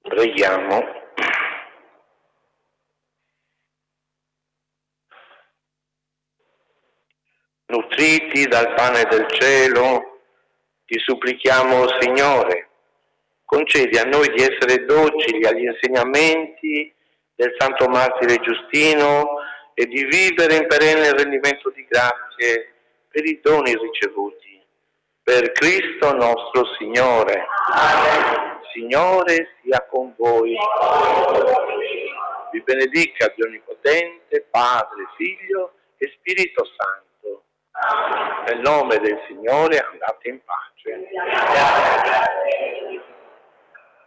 Preghiamo. Nutriti dal pane del cielo, ti supplichiamo, Signore, concedi a noi di essere docili agli insegnamenti del Santo Martire Giustino e di vivere in perenne rendimento di grazie per i doni ricevuti. Per Cristo nostro Signore. Amen. Signore sia con voi. Vi benedica Dio Onnipotente, Padre, Figlio e Spirito Santo. Amen. Nel nome del Signore andate in pace.